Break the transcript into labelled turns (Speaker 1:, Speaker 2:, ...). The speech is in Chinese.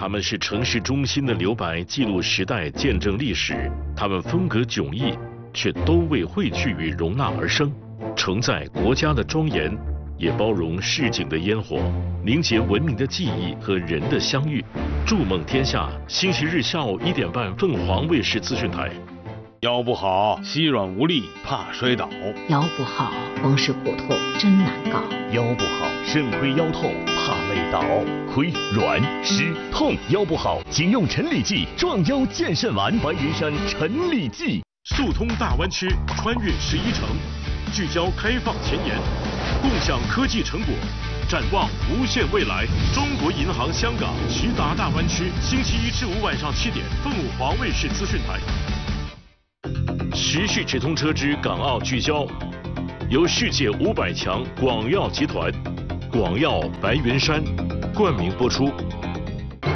Speaker 1: 他们是城市中心的留白，记录时代，见证历史。他们风格迥异，却都为汇聚与容纳而生，承载国家的庄严，也包容市井的烟火，凝结文明的记忆和人的相遇。筑梦天下，星期日下午1点半，凤凰卫视资讯台。
Speaker 2: 腰不好，膝软无力，怕摔倒；
Speaker 3: 腰不好，光是骨头真难搞；
Speaker 4: 腰不好，肾亏腰痛，怕累倒。亏、软、湿、痛，腰不好，请用陈李济壮腰健肾丸，白云山陈李济。
Speaker 1: 速通大湾区，穿越11城，聚焦开放前沿，共享科技成果，展望无限未来。中国银行香港直达大湾区，星期1至5晚上7点，凤凰卫视资讯台。时事直通车之港澳聚焦，由世界500强广药集团、广药白云山冠名播出。